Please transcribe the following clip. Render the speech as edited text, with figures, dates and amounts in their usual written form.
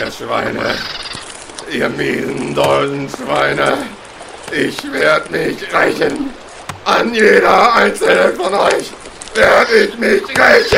ihr Schweine. Ihr miesen Doldenschweine. Ich werde mich rächen. An jeder einzelnen von euch werde ich mich rächen.